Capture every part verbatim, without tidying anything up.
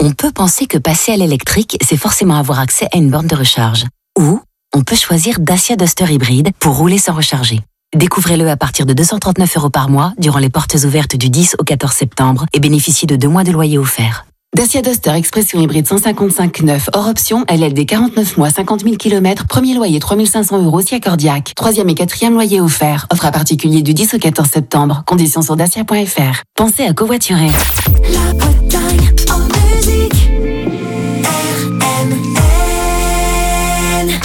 On peut penser que passer à l'électrique, c'est forcément avoir accès à une borne de recharge. Ou on peut choisir Dacia Duster hybride pour rouler sans recharger. Découvrez-le à partir de deux cent trente-neuf euros par mois durant les portes ouvertes du dix au quatorze septembre et bénéficiez de deux mois de loyer offert. Dacia Duster Expression hybride cent cinquante-cinq neuf hors option, L L D quarante-neuf mois, cinquante mille kilomètres, premier loyer trois mille cinq cents euros si accordiaque. Troisième et quatrième loyer offert. Offre à particulier du dix au quatorze septembre. Conditions sur dacia point f r. Pensez à covoiturer. La Bretagne en musique. R M N.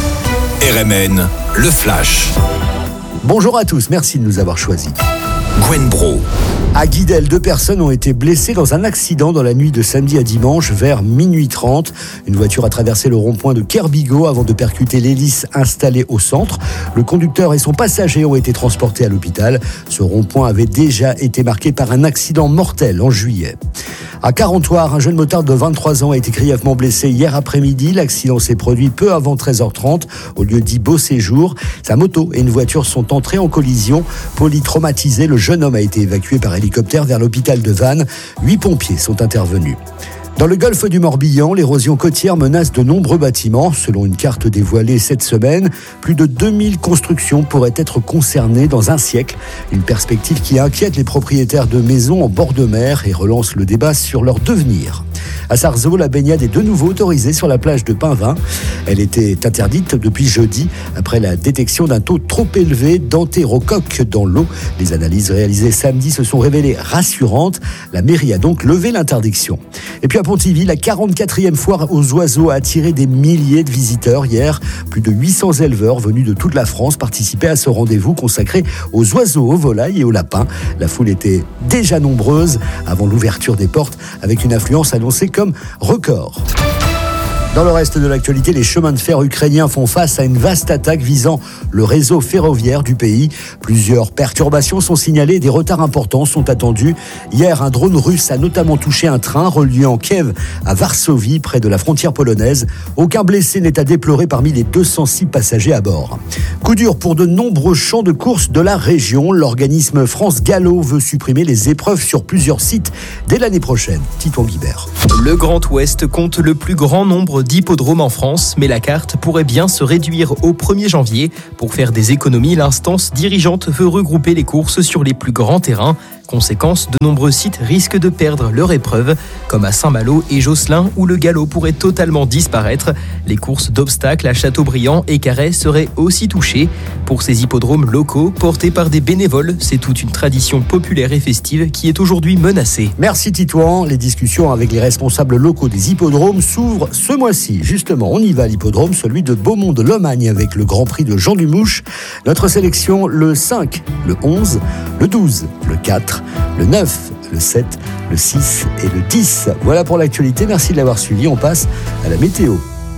R M N, le flash. Bonjour à tous, merci de nous avoir choisis. Gwen Bro. À Guidel, deux personnes ont été blessées dans un accident dans la nuit de samedi à dimanche vers minuit trente. Une voiture a traversé le rond-point de Kerbigo avant de percuter l'hélice installée au centre. Le conducteur et son passager ont été transportés à l'hôpital. Ce rond-point avait déjà été marqué par un accident mortel en juillet. À Carentoire, un jeune motard de vingt-trois ans a été grièvement blessé hier après-midi. L'accident s'est produit peu avant treize heures trente au lieu dit Beau Séjour. Sa moto et une voiture sont entrées en collision. Polytraumatisé, le jeune homme a été évacué par hélicoptère vers l'hôpital de Vannes. Huit pompiers sont intervenus. Dans le golfe du Morbihan, l'érosion côtière menace de nombreux bâtiments. Selon une carte dévoilée cette semaine, plus de deux mille constructions pourraient être concernées dans un siècle. Une perspective qui inquiète les propriétaires de maisons en bord de mer et relance le débat sur leur devenir. À Sarzeau, la baignade est de nouveau autorisée sur la plage de Pinvin. Elle était interdite depuis jeudi après la détection d'un taux trop élevé d'entérocoque dans l'eau. Les analyses réalisées samedi se sont révélées rassurantes. La mairie a donc levé l'interdiction. Et puis à Pontivy, la quarante-quatrième foire aux oiseaux a attiré des milliers de visiteurs hier. Plus de huit cents éleveurs venus de toute la France participaient à ce rendez-vous consacré aux oiseaux, aux volailles et aux lapins. La foule était déjà nombreuse avant l'ouverture des portes avec une affluence annoncée comme record. Dans le reste de l'actualité, les chemins de fer ukrainiens font face à une vaste attaque visant le réseau ferroviaire du pays. Plusieurs perturbations sont signalées et des retards importants sont attendus. Hier, un drone russe a notamment touché un train reliant Kiev à Varsovie, près de la frontière polonaise. Aucun blessé n'est à déplorer parmi les deux cent six passagers à bord. Coup dur pour de nombreux champs de course de la région. L'organisme France Gallo veut supprimer les épreuves sur plusieurs sites dès l'année prochaine. Titouan Guibert. Le Grand Ouest compte le plus grand nombre d'hippodromes en France, mais la carte pourrait bien se réduire au premier janvier. Pour faire des économies, l'instance dirigeante veut regrouper les courses sur les plus grands terrains. Conséquence, de nombreux sites risquent de perdre leur épreuve, comme à Saint-Malo et Josselin, où le galop pourrait totalement disparaître. Les courses d'obstacles à Châteaubriand et Carhaix seraient aussi touchées. Pour ces hippodromes locaux, portés par des bénévoles, c'est toute une tradition populaire et festive qui est aujourd'hui menacée. Merci Titouan. Les discussions avec les responsables locaux des hippodromes s'ouvrent ce mois-ci. Justement, on y va à l'hippodrome, celui de Beaumont-de-Lomagne, avec le Grand Prix de Jean Dumouche. Notre sélection, le cinq, le onze, le douze, le quatre, le neuf, le sept, le six et le dix. Voilà pour l'actualité, merci de l'avoir suivi. On passe à la météo.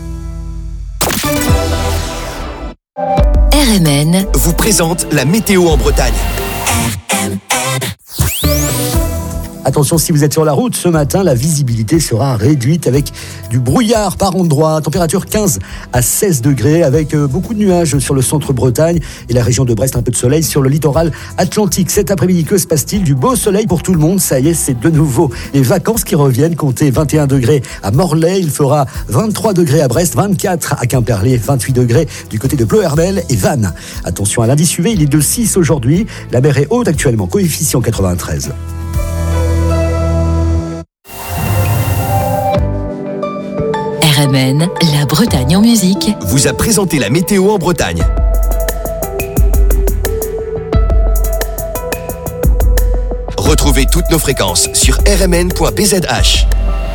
R M N vous présente la météo en Bretagne. R M N. Attention, si vous êtes sur la route ce matin, la visibilité sera réduite avec du brouillard par endroits. Température quinze à seize degrés avec beaucoup de nuages sur le centre Bretagne et la région de Brest, un peu de soleil sur le littoral atlantique. Cet après-midi, que se passe-t-il? Du beau soleil pour tout le monde. Ça y est, c'est de nouveau les vacances qui reviennent. Comptez vingt et un degrés à Morlaix. Il fera vingt-trois degrés à Brest, vingt-quatre à Quimperlé, vingt-huit degrés du côté de Pleuhermel et Vannes. Attention à l'indice U V, il est de six aujourd'hui. La mer est haute actuellement, coefficient quatre-vingt-treize. R M N, la Bretagne en musique, Vous a présenté la météo en Bretagne. Retrouvez toutes nos fréquences sur r m n point b z h.